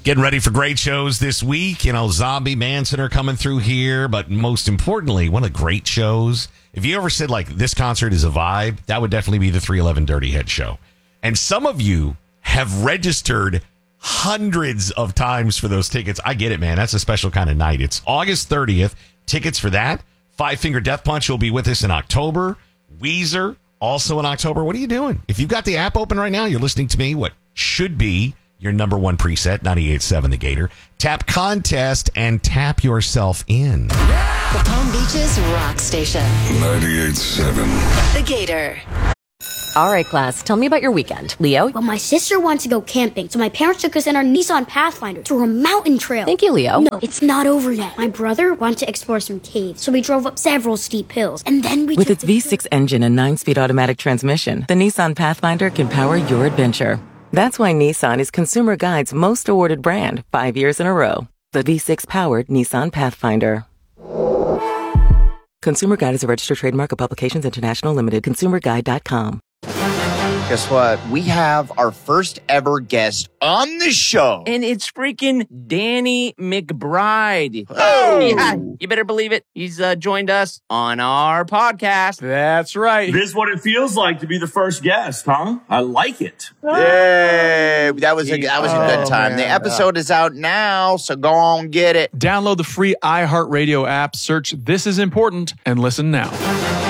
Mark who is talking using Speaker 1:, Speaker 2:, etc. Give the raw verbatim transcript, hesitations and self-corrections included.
Speaker 1: Getting ready for great shows this week. You know, Zombie Manson are coming through here. But most importantly, one of the great shows. If you ever said, like, this concert is a vibe, that would definitely be the three eleven Dirty Head show. And some of you have registered hundreds of times for those tickets. I get it, man. That's a special kind of night. It's August thirtieth. Tickets for that. Five Finger Death Punch will be with us in October. Weezer, also in October. What are you doing? If you've got the app open right now, you're listening to me, what should be your number one preset, ninety-eight point seven The Gator. Tap contest and tap yourself in.
Speaker 2: The Palm Beaches Rock Station.
Speaker 3: ninety-eight point seven
Speaker 2: The Gator.
Speaker 4: All right, class, tell me about your weekend. Leo?
Speaker 5: Well, my sister wanted to go camping, so my parents took us in our Nissan Pathfinder to a mountain trail.
Speaker 4: Thank you, Leo.
Speaker 5: No, it's not over yet. My brother wanted to explore some caves, so we drove up several steep hills, and then we
Speaker 6: With
Speaker 5: took
Speaker 6: its
Speaker 5: the
Speaker 6: V six engine and nine-speed automatic transmission, the Nissan Pathfinder can power your adventure. That's why Nissan is Consumer Guide's most awarded brand five years in a row. The V six-powered Nissan Pathfinder. Consumer Guide is a registered trademark of Publications International Limited. consumer guide dot com.
Speaker 7: Guess what? We have our first ever guest on the show.
Speaker 8: And it's freaking Danny McBride.
Speaker 7: Oh!
Speaker 8: Yeah, you better believe it. He's uh, joined us on our podcast.
Speaker 9: That's right.
Speaker 10: This is what it feels like to be the first guest, huh? I like it.
Speaker 7: Yay! That was a, that was a good
Speaker 9: Oh,
Speaker 7: time.
Speaker 9: man.
Speaker 7: The episode is out now, so go on get it.
Speaker 9: Download the free iHeartRadio app, search This Is Important, and listen now.